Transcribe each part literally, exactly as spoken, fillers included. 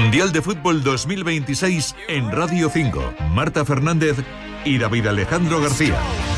Mundial de Fútbol dos mil veintiséis en Radio cinco. Marta Fernández y David Alejandro García.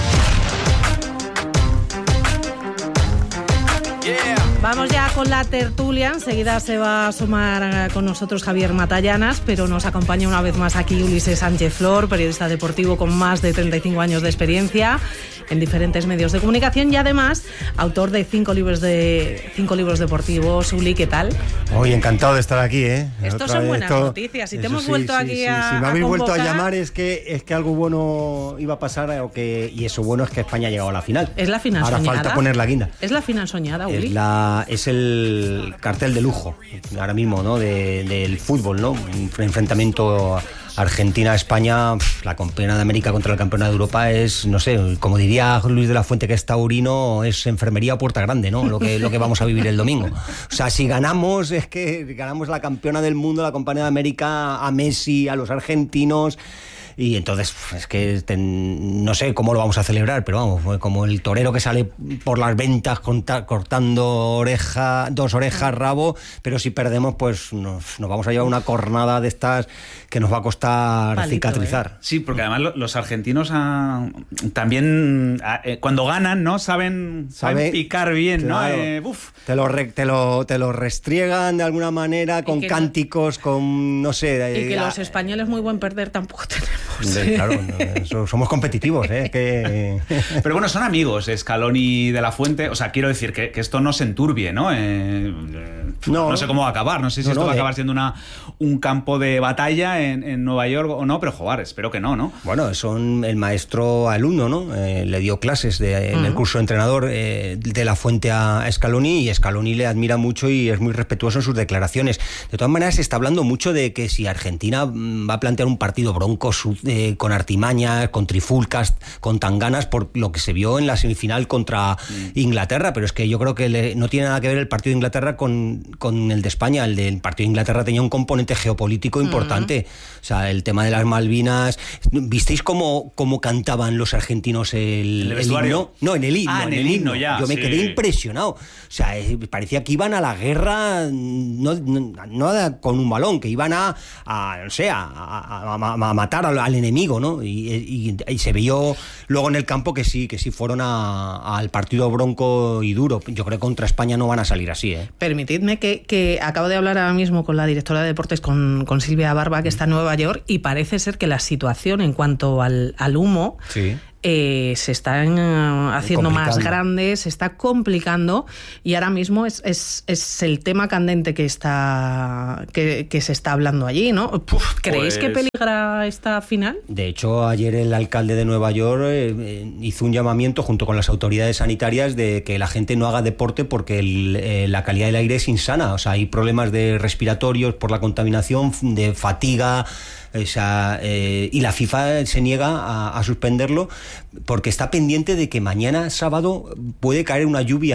Vamos ya con la tertulia. Enseguida se va a sumar con nosotros Javier Matallanas, pero nos acompaña una vez más aquí Ulises Sánchez Flor, periodista deportivo con más de treinta y cinco años de experiencia en diferentes medios de comunicación y además autor de cinco libros de cinco libros deportivos. Uli, ¿qué tal? Hoy encantado de estar aquí, ¿eh? Estos son buenas esto, noticias. Si te hemos sí, vuelto sí, aquí sí, a Si me habéis a vuelto a llamar es que es que algo bueno iba a pasar o que y eso bueno es que España ha llegado a la final. Es la final Ahora soñada. falta poner la guinda. Es la final soñada, Uli. Es, la, es el cartel de lujo ahora mismo, ¿no? De, del fútbol, ¿no? Un enfrentamiento Argentina-España, la campeona de América contra la campeona de Europa es, no sé, como diría Luis de la Fuente, que es taurino, es enfermería o puerta grande, ¿no? Lo que, lo que vamos a vivir el domingo. O sea, si ganamos, es que ganamos la campeona del mundo, la campeona de América, a Messi, a los argentinos. Y entonces, es que ten, no sé cómo lo vamos a celebrar, pero vamos, como el torero que sale por las ventas conta, cortando oreja, dos orejas, rabo, pero si perdemos, pues nos, nos vamos a llevar una cornada de estas que nos va a costar Palito, cicatrizar. ¿eh? Sí, porque además los argentinos ah, también, ah, eh, cuando ganan, ¿no? Saben, saben ¿Sabe? picar bien, claro. ¿no? Eh, uf. Te, lo re, te, lo, te lo restriegan de alguna manera con cánticos, no, con, no sé... Y que eh, los españoles muy buen perder tampoco tenemos. De, claro, no, somos competitivos, ¿eh? Que... Pero bueno, son amigos, Scaloni de la Fuente. O sea, quiero decir que, que esto no se enturbie, ¿no? Eh, no, no sé cómo va a acabar. No sé si no, esto no, va a acabar siendo una, un campo de batalla en, en Nueva York o no, pero jugar, espero que no, ¿no? Bueno, son el maestro-alumno, ¿no? Eh, le dio clases de, en uh-huh. el curso de entrenador eh, de la Fuente a Scaloni y Scaloni le admira mucho y es muy respetuoso en sus declaraciones. De todas maneras, se está hablando mucho de que si Argentina va a plantear un partido bronco, Eh, con artimañas, con trifulcas, con tanganas, por lo que se vio en la semifinal contra mm. Inglaterra, pero es que yo creo que le, no tiene nada que ver el partido de Inglaterra con, con el de España. El del partido de Inglaterra tenía un componente geopolítico importante. Mm. O sea, el tema de las Malvinas. ¿Visteis cómo, cómo cantaban los argentinos el, el, el himno? No, en el himno. Ah, en el himno, ya. Yo me sí. quedé impresionado. O sea, parecía que iban a la guerra, no, no, no con un balón, que iban a, a no sé, a, a, a, a matar al, al enemigo, ¿no? Y, y, y se vio luego en el campo que sí, que sí fueron a, al partido bronco y duro. Yo creo que contra España no van a salir así, ¿eh? Permitidme que, que acabo de hablar ahora mismo con la directora de deportes, con, con Silvia Barba, que está en Nueva York, y parece ser que la situación en cuanto al, al humo... Sí. Eh, se están uh, haciendo más grandes, se está complicando y ahora mismo es, es, es el tema candente que está que, que se está hablando allí, ¿no? Puf, ¿creéis pues... que peligra esta final? De hecho, ayer el alcalde de Nueva York eh, hizo un llamamiento junto con las autoridades sanitarias de que la gente no haga deporte porque el, eh, la calidad del aire es insana. O sea, hay problemas de respiratorios por la contaminación, de fatiga. O sea, eh, y la FIFA se niega a, a suspenderlo porque está pendiente de que mañana sábado puede caer una lluvia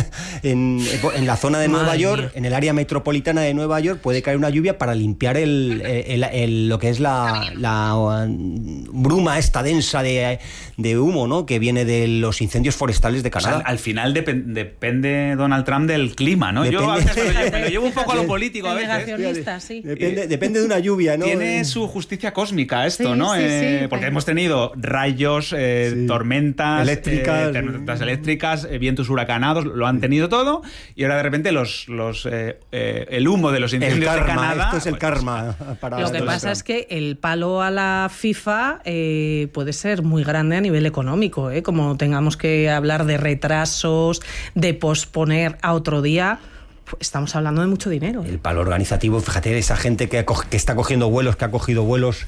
en, en la zona de Madre Nueva York, mía. En el área metropolitana de Nueva York puede caer una lluvia para limpiar el, el, el, el lo que es la, la bruma esta densa de, de humo, ¿no? Que viene de los incendios forestales de Canadá. O sea, al final dep- depende Donald Trump del clima, ¿no? Depende. Yo a veces me lo llevo un poco a lo político a veces. Sí. Depende, depende de una lluvia, ¿no? Tiene su justicia cósmica esto, sí, ¿no? Sí, eh, sí, porque hemos tenido rayos, eh, sí. tormentas eléctricas, eh, tormentas eléctricas, eh, vientos huracanados, lo han tenido todo y ahora de repente los, los eh, eh, el humo de los incendios el karma, de Canadá. Esto es el karma. Para lo que pasa es que el palo a la FIFA eh, puede ser muy grande a nivel económico, ¿eh? Como tengamos que hablar de retrasos, de posponer a otro día. Estamos hablando de mucho dinero. El palo organizativo, fíjate, esa gente que, co- que está cogiendo vuelos, que ha cogido vuelos,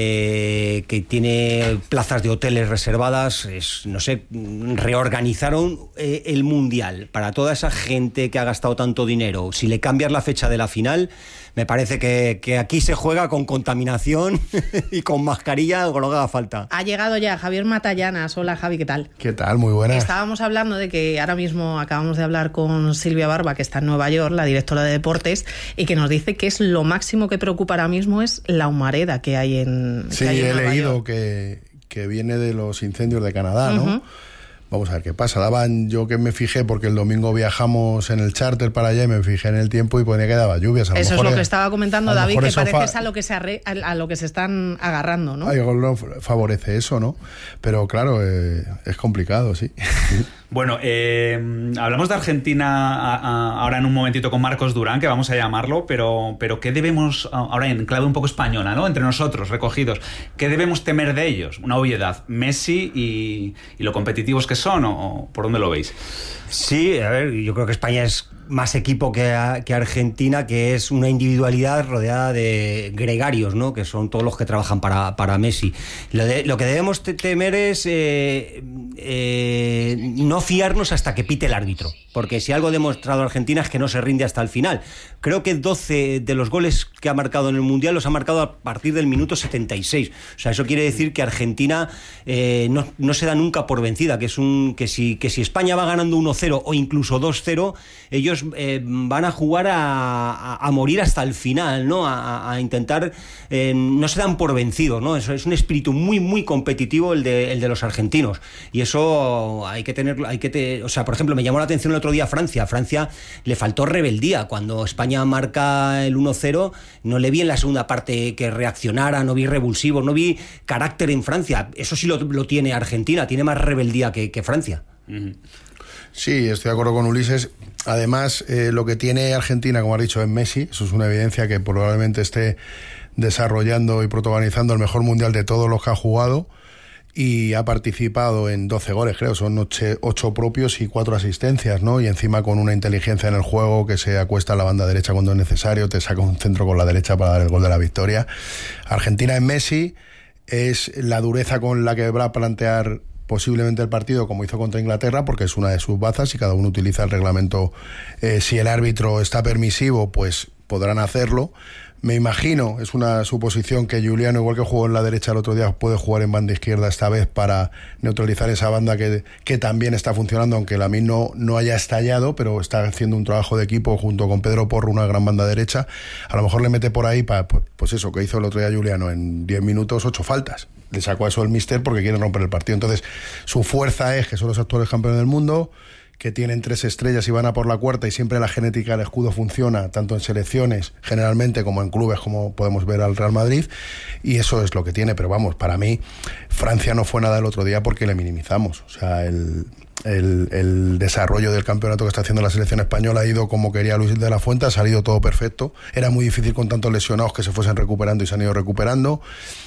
eh, que tiene plazas de hoteles reservadas, es, no sé, reorganizaron eh, el Mundial para toda esa gente que ha gastado tanto dinero. Si le cambias la fecha de la final, me parece que, que aquí se juega con contaminación y con mascarilla o con lo que haga falta. Ha llegado ya Javier Matallanas. Hola, Javi, ¿qué tal? ¿Qué tal? Muy buenas. Estábamos hablando de que ahora mismo acabamos de hablar con Silvia Barba, que está en Nueva York, la directora de deportes, y que nos dice que es lo máximo que preocupa ahora mismo es la humareda que hay en Sí, que hay en he Nueva leído York. que, que viene de los incendios de Canadá, ¿no? Uh-huh. vamos a ver qué pasa. Daban, yo que me fijé, porque el domingo viajamos en el charter para allá y me fijé en el tiempo y ponía que daba lluvias. A lo eso mejor es lo que es, estaba comentando David, que parece fa- es a lo que se arre- a lo que se están agarrando, ¿no? Ay, no favorece eso, ¿no? Pero claro, eh, es complicado, sí. Bueno, eh, hablamos de Argentina a, a, ahora en un momentito con Marcos Durán, que vamos a llamarlo, pero, pero ¿qué debemos, ahora en clave un poco española, ¿no? Entre nosotros, recogidos, ¿qué debemos temer de ellos? Una obviedad, Messi y, y lo competitivos que son, ¿o, o por dónde lo veis? Sí, a ver, yo creo que España es más equipo que, a, que Argentina, que es una individualidad rodeada de gregarios, ¿no? Que son todos los que trabajan para, para Messi. Lo, de, lo que debemos temer es eh, eh, no fiarnos hasta que pite el árbitro, porque si algo ha demostrado Argentina es que no se rinde hasta el final. Creo que doce de los goles que ha marcado en el Mundial los ha marcado a partir del minuto setenta y seis. O sea, eso quiere decir que Argentina eh, no, no se da nunca por vencida, que es un que si, que si España va ganando uno cero o incluso dos cero, ellos eh, van a jugar a, a, a morir hasta el final, ¿no? A, a intentar, eh, no se dan por vencidos, ¿no? Eso es un espíritu muy, muy competitivo el de, el de los argentinos. Y eso hay que tenerlo, hay que te, o sea, por ejemplo, me llamó la atención el otro día Francia. A Francia le faltó rebeldía. Cuando España marca el uno cero, no le vi en la segunda parte que reaccionara, no vi revulsivo, no vi carácter en Francia. Eso sí lo, lo tiene Argentina, tiene más rebeldía que, que Francia. Uh-huh. Sí, estoy de acuerdo con Ulises. Además, eh, lo que tiene Argentina, como has dicho, es Messi. Eso es una evidencia, que probablemente esté desarrollando y protagonizando el mejor mundial de todos los que ha jugado, y ha participado en doce goles, creo, son ocho propios y cuatro asistencias, ¿no? Y encima con una inteligencia en el juego, que se acuesta a la banda derecha cuando es necesario, te saca un centro con la derecha para dar el gol de la victoria. Argentina en Messi es la dureza con la que va a plantear posiblemente el partido, como hizo contra Inglaterra, porque es una de sus bazas y cada uno utiliza el reglamento. Eh, si el árbitro está permisivo, pues podrán hacerlo. Me imagino, es una suposición, que Giuliano, igual que jugó en la derecha el otro día, puede jugar en banda izquierda esta vez para neutralizar esa banda que, que también está funcionando, aunque Lamine no, no haya estallado, pero está haciendo un trabajo de equipo junto con Pedro Porro, una gran banda derecha. A lo mejor le mete por ahí, para, pues eso, que hizo el otro día Giuliano, en diez minutos, ocho faltas. Le sacó a eso el míster porque quiere romper el partido. Entonces, su fuerza es que son los actuales campeones del mundo, que tienen tres estrellas y van a por la cuarta, y siempre la genética del escudo funciona, tanto en selecciones generalmente como en clubes, como podemos ver al Real Madrid, y eso es lo que tiene. Pero vamos, para mí Francia no fue nada el otro día porque le minimizamos. O sea, el, el, el desarrollo del campeonato que está haciendo la selección española ha ido como quería Luis de la Fuente, ha salido todo perfecto. Era muy difícil con tantos lesionados que se fuesen recuperando y se han ido recuperando.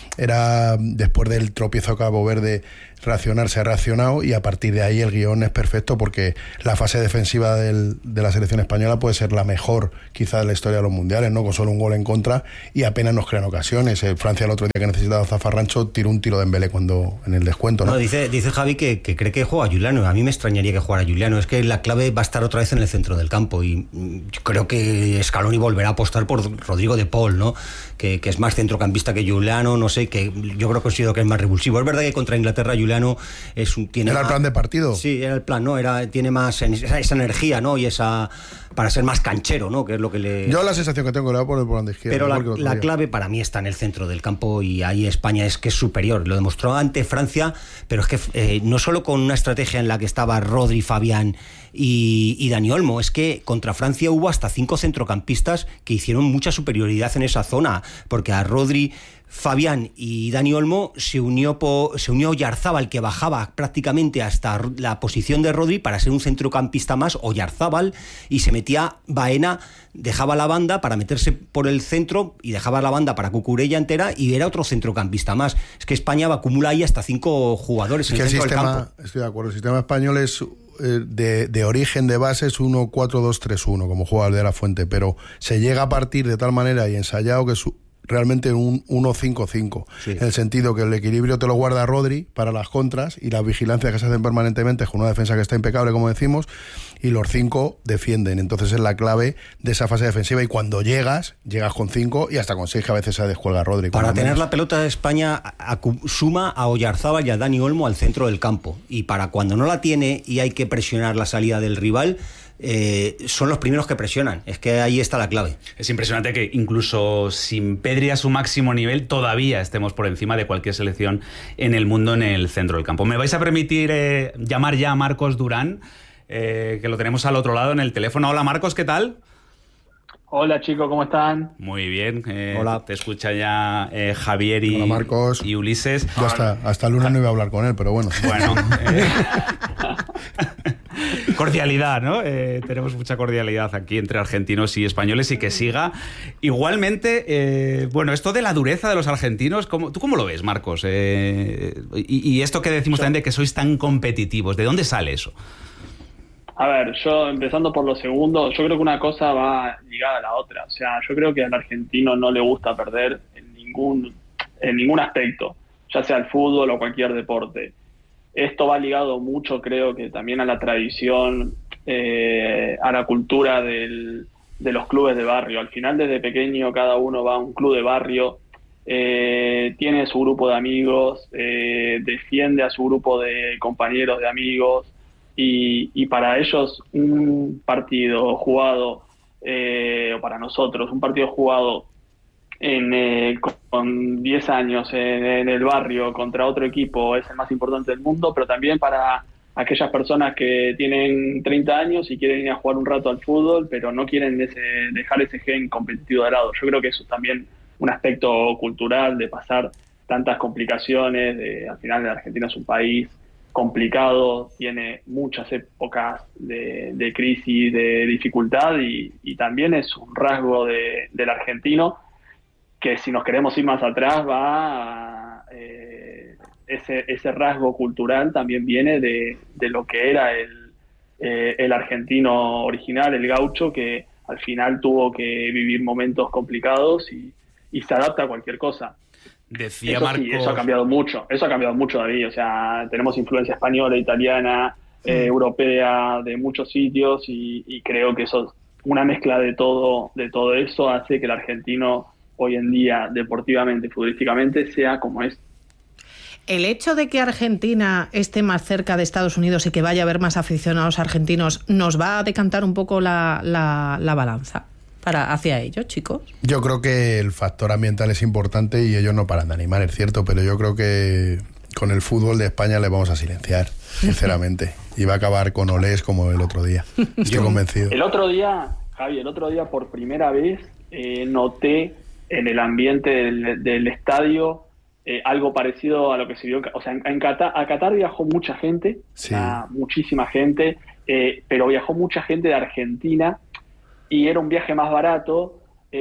Era, después del tropiezo de Cabo Verde, reaccionar, se ha reaccionado, y a partir de ahí el guión es perfecto, porque la fase defensiva del, de la selección española puede ser la mejor quizá de la historia de los mundiales, ¿no? Con solo un gol en contra y apenas nos crean ocasiones. Eh, Francia, el otro día que necesitaba zafarrancho, tiró un tiro de Dembélé cuando, en el descuento, ¿no? No, dice, dice Javi que, que cree que juega Giuliano. A mí me extrañaría que jugara Giuliano. Es que la clave va a estar otra vez en el centro del campo, y yo creo que Scaloni volverá a apostar por Rodrigo de Paul, ¿no? Que, que es más centrocampista que Giuliano, no sé, que yo creo que ha sido que es más revulsivo. Es verdad que contra Inglaterra Giuliano es un, tiene era más, el plan de partido. Sí, era el plan, ¿no? Era, tiene más esa, esa energía, ¿no? Y esa, para ser más canchero, ¿no? Que es lo que le... Yo la sensación que tengo que le voy a poner por la izquierda. Pero la, la clave para mí está en el centro del campo, y ahí España es que es superior. Lo demostró ante Francia, pero es que eh, no solo con una estrategia en la que estaba Rodri, Fabián y, y Dani Olmo, es que contra Francia hubo hasta cinco centrocampistas que hicieron mucha superioridad en esa zona, porque a Rodri, Fabián y Dani Olmo se unió po, se unió Oyarzábal, que bajaba prácticamente hasta la posición de Rodri para ser un centrocampista más, Oyarzábal, y se metía Baena, dejaba la banda para meterse por el centro y dejaba la banda para Cucurella entera, y era otro centrocampista más. Es que España acumula ahí hasta cinco jugadores es en el centro el sistema, del campo. Estoy de acuerdo, el sistema español es de, de origen, de base, es uno cuatro dos tres uno, como juega el de la Fuente, pero se llega a partir de tal manera y ensayado que su realmente un uno cinco cinco, sí. En el sentido que el equilibrio te lo guarda Rodri para las contras, y las vigilancias que se hacen permanentemente con una defensa que está impecable, como decimos, y los cinco defienden. Entonces es la clave de esa fase defensiva, y cuando llegas, llegas con cinco y hasta con seis, que a veces se descuelga Rodri. Para tener menos. La pelota de España a, a, suma a Oyarzábal y a Dani Olmo al centro del campo, y para cuando no la tiene y hay que presionar la salida del rival, eh, son los primeros que presionan. Es que ahí está la clave. Es impresionante que incluso sin Pedri a su máximo nivel todavía estemos por encima de cualquier selección en el mundo en el centro del campo. ¿Me vais a permitir eh, llamar ya a Marcos Durán, eh, que lo tenemos al otro lado en el teléfono? Hola Marcos, ¿qué tal? Hola chicos, ¿cómo están? Muy bien. Eh, Hola. Te escucha ya eh, Javier y, Hola, Marcos. y Ulises. Yo hasta, hasta el lunes no iba a hablar con él, pero bueno. Bueno. Eh, cordialidad, ¿no? Eh, tenemos mucha cordialidad aquí entre argentinos y españoles y que siga. Igualmente, eh, bueno, esto de la dureza de los argentinos, ¿cómo, ¿tú cómo lo ves, Marcos? Eh, y, y esto que decimos también de que sois tan competitivos, ¿de dónde sale eso? A ver, yo empezando por lo segundo, yo creo que una cosa va ligada a la otra. O sea, yo creo que al argentino no le gusta perder en ningún, en ningún aspecto, ya sea el fútbol o cualquier deporte. Esto va ligado mucho, creo que también a la tradición, eh, a la cultura del, de los clubes de barrio. Al final, desde pequeño, cada uno va a un club de barrio, eh, tiene su grupo de amigos, eh, defiende a su grupo de compañeros de amigos. Y, y para ellos un partido jugado, eh, o para nosotros, un partido jugado en, eh, con diez años en, en el barrio contra otro equipo es el más importante del mundo, pero también para aquellas personas que tienen treinta años y quieren ir a jugar un rato al fútbol, pero no quieren ese, dejar ese gen competitivo de lado. Yo creo que eso es también un aspecto cultural de pasar tantas complicaciones, de, al final la Argentina es un país complicado, tiene muchas épocas de, de crisis, de dificultad y, y también es un rasgo de, del argentino que si nos queremos ir más atrás va a, eh, ese, ese rasgo cultural también viene de, de lo que era el, eh, el argentino original, el gaucho, que al final tuvo que vivir momentos complicados y, y se adapta a cualquier cosa. Decía eso Marcos... sí, eso ha cambiado mucho, eso ha cambiado mucho, David, o sea, tenemos influencia española, italiana, eh, europea, de muchos sitios y, y creo que eso, una mezcla de todo, de todo eso hace que el argentino hoy en día, deportivamente, futbolísticamente, sea como es. El hecho de que Argentina esté más cerca de Estados Unidos y que vaya a haber más aficionados argentinos, ¿nos va a decantar un poco la, la, la balanza para hacia ellos, chicos? Yo creo que el factor ambiental es importante y ellos no paran de animar, es cierto, pero yo creo que con el fútbol de España le vamos a silenciar, sinceramente. Y va a acabar con olés como el otro día. Estoy yo, convencido. El otro día, Javi, el otro día por primera vez eh, noté en el ambiente del, del estadio eh, algo parecido a lo que se vio. O sea, en, en Qatar, a Qatar viajó mucha gente, sí. o sea, muchísima gente, eh, pero viajó mucha gente de Argentina y era un viaje más barato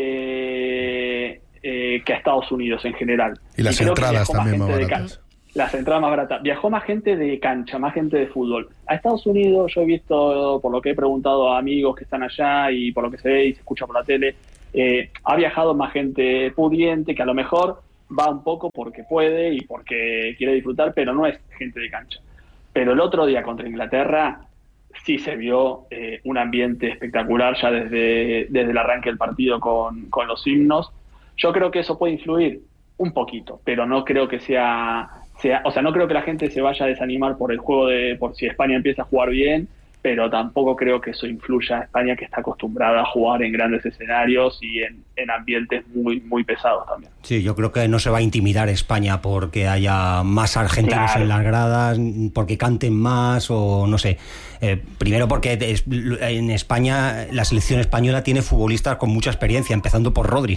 eh, eh, que a Estados Unidos en general. Y las y entradas también más baratas. Las entradas más baratas. Viajó más gente de cancha, más gente de fútbol. A Estados Unidos yo he visto, por lo que he preguntado a amigos que están allá y por lo que se ve y se escucha por la tele, eh, ha viajado más gente pudiente que a lo mejor va un poco porque puede y porque quiere disfrutar, pero no es gente de cancha. Pero el otro día contra Inglaterra sí se vio eh, un ambiente espectacular ya desde, desde el arranque del partido con, con los himnos. Yo creo que eso puede influir un poquito, pero no creo que sea, sea... O sea, no creo que la gente se vaya a desanimar por el juego de... por si España empieza a jugar bien, pero tampoco creo que eso influya a España, que está acostumbrada a jugar en grandes escenarios y en, en ambientes muy muy pesados también. Sí, yo creo que no se va a intimidar España porque haya más argentinos claro. en las gradas, porque canten más o no sé. Eh, primero porque en España la selección española tiene futbolistas con mucha experiencia, empezando por Rodri.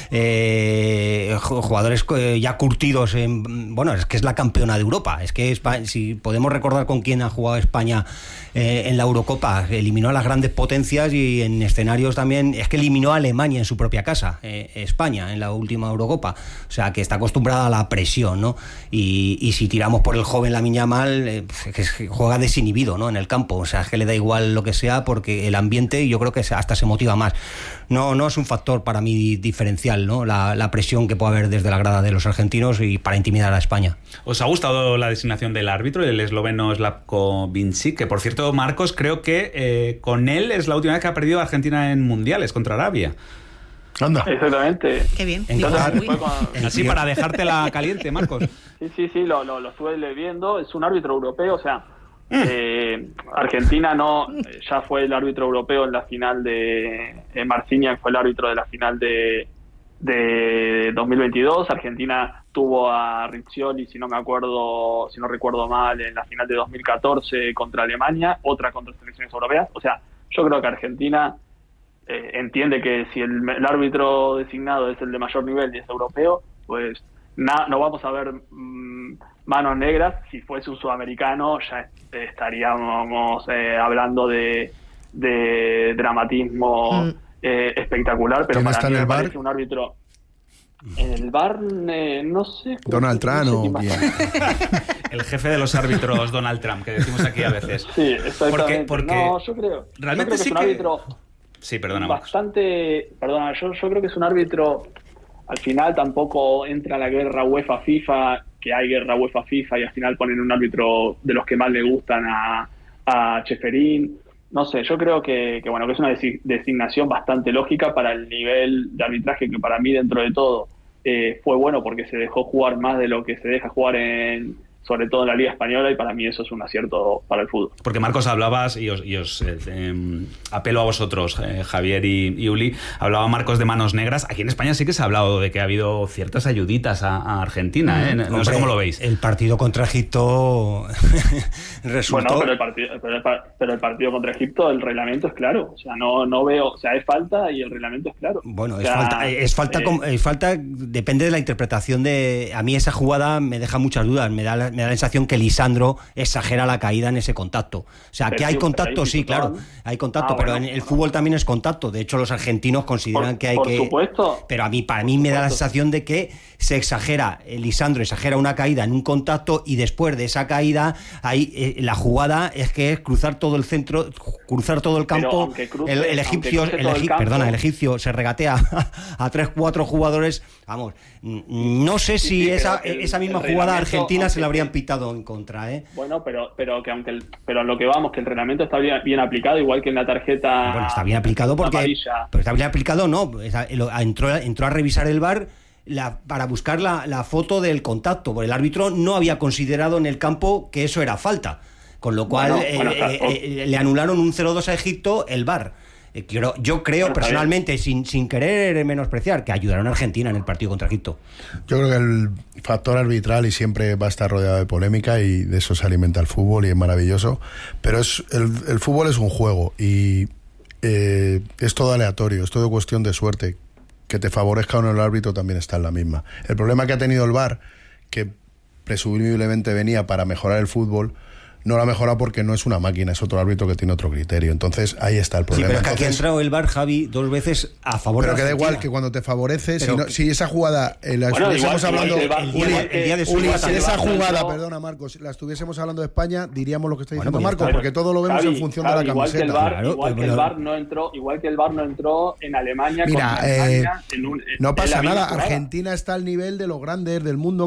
Eh, jugadores ya curtidos en... Bueno, es que es la campeona de Europa. Es que España, si podemos recordar con quién ha jugado España eh, en la Eurocopa, eliminó a las grandes potencias y en escenarios también... Es que eliminó a Alemania en su propia casa, eh, España, en la última Eurocopa. O sea, que está acostumbrada a la presión, ¿no? Y, y si tiramos por el joven Lamine Yamal, eh, que juega desinhibido, ¿no? En el campo. O sea, es que le da igual lo que sea porque el ambiente yo creo que hasta se motiva más. No, no es un factor para mí diferencial, ¿no? La, la presión que puede haber desde la grada de los argentinos y para intimidar a España. ¿Os ha gustado la designación del árbitro, el esloveno Slavko Vincic? Que por cierto, Marcos, creo que eh, con él es la última vez que ha perdido Argentina en mundiales contra Arabia. Anda. Exactamente. Qué bien. Entonces, fue con... Así para dejártela caliente, Marcos. Sí, sí, sí, lo, lo, lo estuve viendo. Es un árbitro europeo, o sea, Eh, Argentina no, ya fue el árbitro europeo en la final de eh, Marciniak fue el árbitro de la final de, de dos mil veintidós. Argentina tuvo a Riccioli, si no me acuerdo, si no recuerdo mal, en la final de dos mil catorce contra Alemania, otra contra selecciones europeas. O sea, yo creo que Argentina eh, entiende que si el, el árbitro designado es el de mayor nivel y es europeo, pues na, no vamos a ver mmm, manos negras. Si fuese un sudamericano ya estaríamos eh, hablando de, de dramatismo mm. eh, espectacular, pero para está mí en el me bar? parece un árbitro en el bar, eh, no sé. Donald Trump o no sé el jefe de los árbitros, Donald Trump, que decimos aquí a veces. Sí, exactamente. Porque, porque no, yo creo, realmente yo creo que sí es un que... árbitro sí, perdona, bastante, perdona, yo, yo creo que es un árbitro. Al final tampoco entra la guerra UEFA-FIFA, que hay guerra UEFA-FIFA y al final ponen un árbitro de los que más le gustan a, a Ceferín. No sé, yo creo que, que bueno que es una designación bastante lógica para el nivel de arbitraje que para mí dentro de todo eh, fue bueno porque se dejó jugar más de lo que se deja jugar en sobre todo en la Liga Española, y para mí eso es un acierto para el fútbol. Porque Marcos, hablabas, y os, y os eh, eh, apelo a vosotros, eh, Javier y, y Uli, hablaba Marcos de manos negras. Aquí en España sí que se ha hablado de que ha habido ciertas ayuditas a, a Argentina, ¿eh? No, Hombre, sé cómo lo veis. El partido contra Egipto resultó... Bueno, pero el, partido, pero, el, pero el partido contra Egipto, el reglamento es claro. O sea, no, no veo... O sea, es falta y el reglamento es claro. Bueno, o es sea, falta, es falta, eh, es falta, depende de la interpretación de... A mí esa jugada me deja muchas dudas, me da la, me da la sensación que Lisandro exagera la caída en ese contacto. O sea, que hay contacto, sí, claro, hay contacto, ah, pero bueno, en el fútbol también es contacto. De hecho, los argentinos consideran por, que hay por que... Supuesto. Pero a mí, para mí me da la sensación de que se exagera, Lisandro exagera una caída en un contacto y después de esa caída, ahí eh, la jugada es que es cruzar todo el centro, cruzar todo el campo. Cruce, el, el egipcio, el, el campo. Perdona, el egipcio se regatea a, a tres, cuatro jugadores. Vamos, no sé si sí, sí, esa, el, esa misma jugada a Argentina se la habrían pitado en contra, ¿eh? Bueno, pero pero que aunque el, pero a lo que vamos, que el reglamento está bien, bien aplicado, igual que en la tarjeta. Bueno, está bien aplicado porque, pero está bien aplicado, no, entró entró a revisar el V A R la, para buscar la, la foto del contacto, porque el árbitro no había considerado en el campo que eso era falta, con lo cual bueno, eh, bueno, claro. eh, eh, le anularon un cero dos a Egipto el V A R. Eh, quiero, yo creo bueno, personalmente, sin, sin querer menospreciar, que ayudaron a Argentina en el partido contra Egipto. Yo creo que el factor arbitral y siempre va a estar rodeado de polémica y de eso se alimenta el fútbol y es maravilloso, pero es el, el fútbol es un juego y eh, es todo aleatorio, es todo cuestión de suerte. Que te favorezca o no el árbitro también está en la misma. El problema que ha tenido el V A R, que presumiblemente venía para mejorar el fútbol, no lo ha mejorado porque no es una máquina, es otro árbitro que tiene otro criterio. Entonces ahí está el problema. Sí, pero es que Entonces, aquí ha entrado el V A R, Javi, dos veces a favor pero de que da Argentina. igual que cuando te favorece, si, no, si esa jugada eh, la bueno, estuviésemos igual, hablando igual el día, Uli, el día de Uli, Uli, si esa jugada, no. perdona Marcos, la estuviésemos hablando de España, diríamos lo que está diciendo bueno, pues Marcos, porque todo lo vemos Javi, en función Javi, de la camiseta. Igual que el V A R, claro, igual que el V A R no entró, igual que el V A R no entró en Alemania. Mira, contra eh, Alemania en un, en, no pasa en nada. Argentina está al nivel de los grandes del mundo.